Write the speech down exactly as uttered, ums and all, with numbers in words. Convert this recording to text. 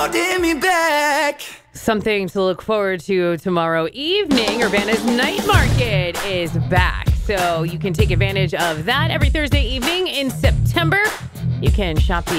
holding me back. Something to look forward to tomorrow evening. Urbana's Night Market is back. So you can take advantage of that every Thursday evening in September. You can shop the